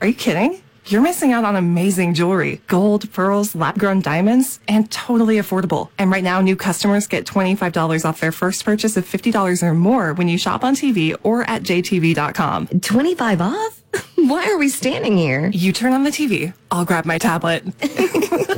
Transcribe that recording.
Are you kidding? You're missing out on amazing jewelry, gold, pearls, lab-grown diamonds, and totally affordable. And right now, new customers get $25 off their first purchase of $50 or more when you shop on TV or at jtv.com. 25 off? Why are we standing here? You turn on the TV. I'll grab my tablet.